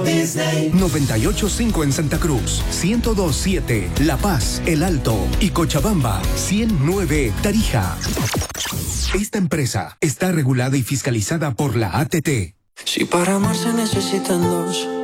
Disney. 98.5 en Santa Cruz, 102.7 La Paz, El Alto y Cochabamba, 100.9 Tarija. Esta empresa está regulada y fiscalizada por la ATT. Si para amar se necesitan dos,